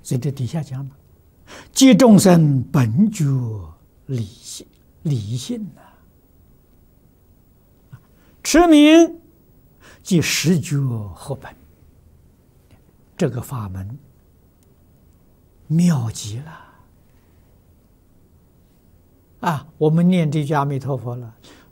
所以这底下讲了，即众生本觉理性呐，持名即实觉合本。这个法门妙极了啊！我们念这句阿弥陀佛了，